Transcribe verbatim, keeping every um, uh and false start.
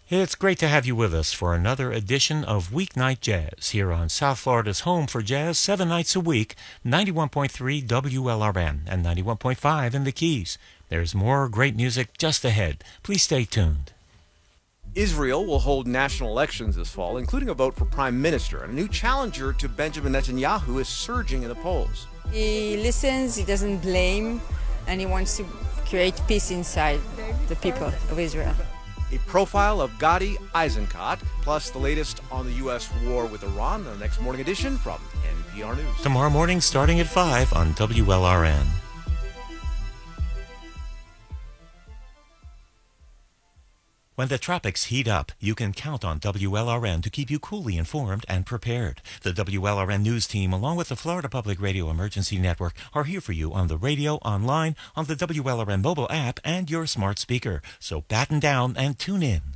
It's great to have you with us for another edition of Weeknight Jazz here on South Florida's home for jazz seven nights a week, ninety-one point three W L R N and ninety-one point five in the Keys. There's more great music just ahead. Please stay tuned. Israel will hold national elections this fall, including a vote for prime minister. And a new challenger to Benjamin Netanyahu is surging in the polls. He listens, he doesn't blame, and he wants to create peace inside the people of Israel. A profile of Gadi Eisenkot, plus the latest on the U S war with Iran, the next morning edition from N P R News. Tomorrow morning starting at five on W L R N. When the tropics heat up, you can count on W L R N to keep you coolly informed and prepared. The W L R N News Team, along with the Florida Public Radio Emergency Network, are here for you on the radio, online, on the W L R N mobile app, and your smart speaker. So batten down and tune in.